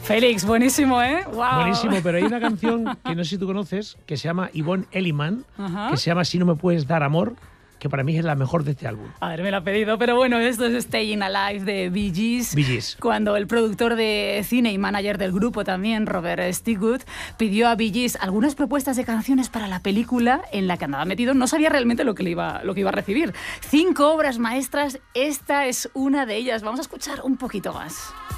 Félix, buenísimo, ¿eh? Wow. Buenísimo, pero hay una canción que no sé si tú conoces, que se llama Yvonne Elliman, que se llama Si no me puedes dar amor, que para mí es la mejor de este álbum. A ver, me lo ha pedido, pero bueno, esto es Staying Alive de Bee Gees. Bee Gees. Cuando el productor de cine y manager del grupo también, Robert Stigwood, pidió a Bee Gees algunas propuestas de canciones para la película en la que andaba metido, no sabía realmente lo que iba a recibir. 5 obras maestras, esta es una de ellas. Vamos a escuchar un poquito más.